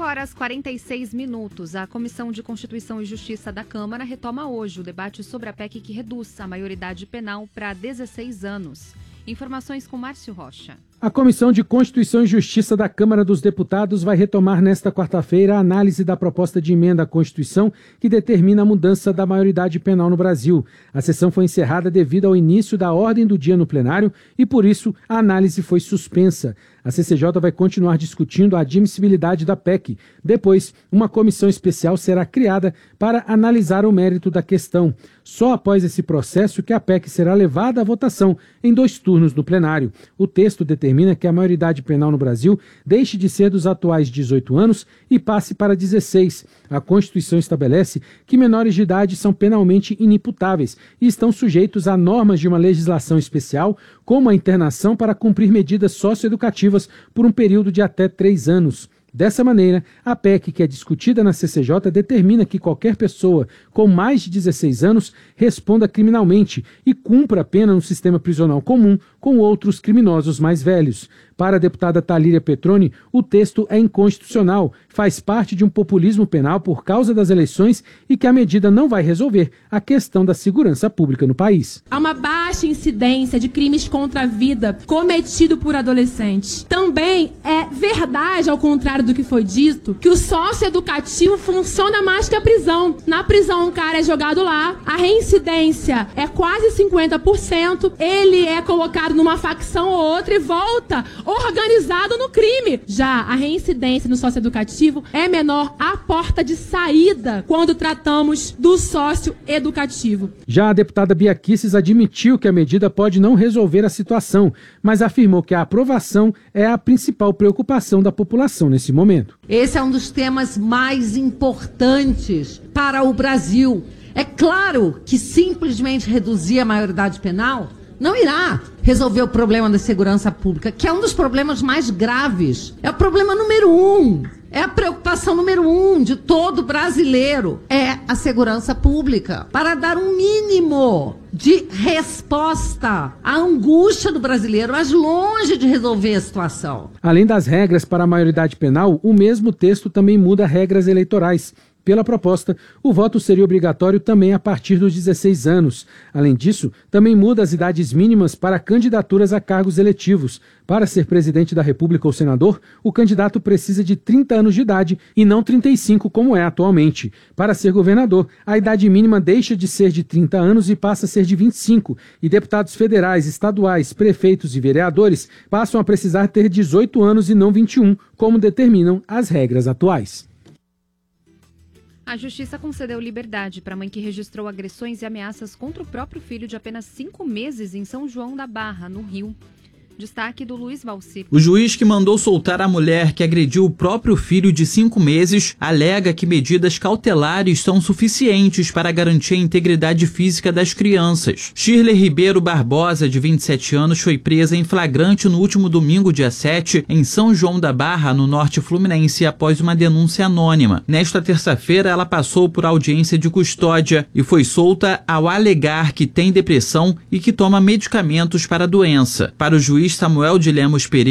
5h46. A Comissão de Constituição e Justiça da Câmara retoma hoje o debate sobre a PEC que reduz a maioridade penal para 16 anos. Informações com Márcio Rocha. A Comissão de Constituição e Justiça da Câmara dos Deputados vai retomar nesta quarta-feira a análise da proposta de emenda à Constituição que determina a mudança da maioridade penal no Brasil. A sessão foi encerrada devido ao início da ordem do dia no plenário e, por isso, a análise foi suspensa. A CCJ vai continuar discutindo a admissibilidade da PEC. Depois, uma comissão especial será criada para analisar o mérito da questão. Só após esse processo que a PEC será levada à votação em 2 turnos no plenário. O texto determina que a maioridade penal no Brasil deixe de ser dos atuais 18 anos e passe para 16. A Constituição estabelece que menores de idade são penalmente inimputáveis e estão sujeitos a normas de uma legislação especial, como a internação para cumprir medidas socioeducativas por um período de até 3 anos. Dessa maneira, a PEC, que é discutida na CCJ, determina que qualquer pessoa com mais de 16 anos responda criminalmente e cumpra a pena no sistema prisional comum com outros criminosos mais velhos. Para a deputada Thalíria Petroni, o texto é inconstitucional, faz parte de um populismo penal por causa das eleições e que a medida não vai resolver a questão da segurança pública no país. Há uma baixa incidência de crimes contra a vida cometido por adolescentes. Também é verdade, ao contrário do que foi dito, que o socioeducativo funciona mais que a prisão. Na prisão, um cara é jogado lá, a reincidência é quase 50%, ele é colocado numa facção ou outra e volta organizado no crime. Já a reincidência no socioeducativo é menor à porta de saída quando tratamos do socioeducativo. Já a deputada Bia Kicis admitiu que a medida pode não resolver a situação, mas afirmou que a aprovação é a principal preocupação da população nesse momento. Esse é um dos temas mais importantes para o Brasil. É claro que simplesmente reduzir a maioridade penal não irá resolver o problema da segurança pública, que é um dos problemas mais graves. É o problema número 1. É a preocupação número 1 de todo brasileiro. É a segurança pública. Para dar um mínimo de resposta à angústia do brasileiro, mas longe de resolver a situação. Além das regras para a maioridade penal, o mesmo texto também muda regras eleitorais. Pela proposta, o voto seria obrigatório também a partir dos 16 anos. Além disso, também muda as idades mínimas para candidaturas a cargos eletivos. Para ser presidente da República ou senador, o candidato precisa de 30 anos de idade e não 35, como é atualmente. Para ser governador, a idade mínima deixa de ser de 30 anos e passa a ser de 25. E deputados federais, estaduais, prefeitos e vereadores passam a precisar ter 18 anos e não 21, como determinam as regras atuais. A Justiça concedeu liberdade para a mãe que registrou agressões e ameaças contra o próprio filho de apenas 5 meses em São João da Barra, no Rio. Destaque do Luiz Valci. O juiz que mandou soltar a mulher que agrediu o próprio filho de 5 meses alega que medidas cautelares são suficientes para garantir a integridade física das crianças. Shirley Ribeiro Barbosa, de 27 anos, foi presa em flagrante no último domingo, dia 7, em São João da Barra, no norte fluminense, após uma denúncia anônima. Nesta terça-feira, ela passou por audiência de custódia e foi solta ao alegar que tem depressão e que toma medicamentos para a doença. Para o juiz Samuel de Lemos Pereira,